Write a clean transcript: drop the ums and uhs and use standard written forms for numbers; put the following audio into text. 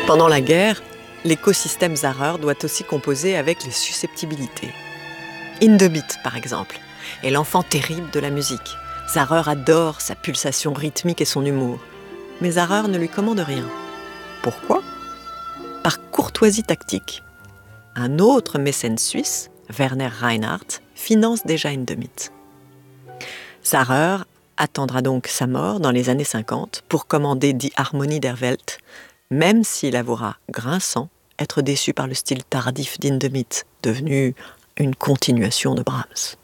Pendant la guerre, l'écosystème Zahrer doit aussi composer avec les susceptibilités. Hindemith, par exemple, est l'enfant terrible de la musique. Zahrer adore sa pulsation rythmique et son humour. Mais Zahrer ne lui commande rien. Pourquoi ? Par courtoisie tactique. Un autre mécène suisse, Werner Reinhardt, finance déjà Hindemith. Zahrer attendra donc sa mort dans les années 50 pour commander Die Harmonie der Welt, même s'il avouera, grinçant, être déçu par le style tardif d'Hindemith, devenu une continuation de Brahms.